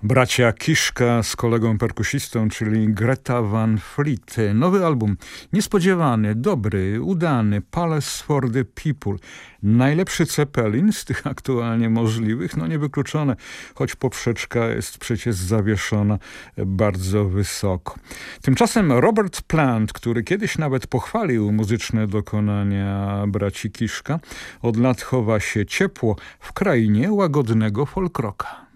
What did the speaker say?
Bracia Kiszka z kolegą perkusistą, czyli Greta Van Fleet. Nowy album, niespodziewany, dobry, udany, Palace for the People. Najlepszy Zeppelin z tych aktualnie możliwych, no niewykluczone, choć poprzeczka jest przecież zawieszona bardzo wysoko. Tymczasem Robert Plant, który kiedyś nawet pochwalił muzyczne dokonania braci Kiszka, od lat chowa się ciepło w krainie łagodnego folk rocka.